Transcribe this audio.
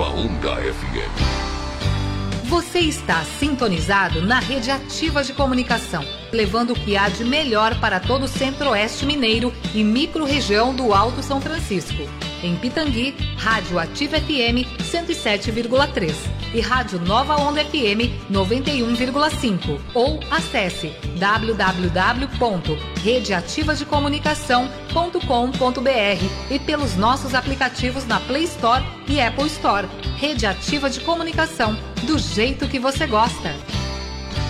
Nova Onda FM. Você está sintonizado na Rede Ativa de Comunicação, levando o que há de melhor para todo o Centro-Oeste Mineiro e micro-região do Alto São Francisco. Em Pitangui, Rádio Ativa FM 107,3 e Rádio Nova Onda FM 91,5. Ou acesse www.redeativadecomunicação.com.br e pelos nossos aplicativos na Play Store e Apple Store. Rede Ativa de Comunicação, do jeito que você gosta.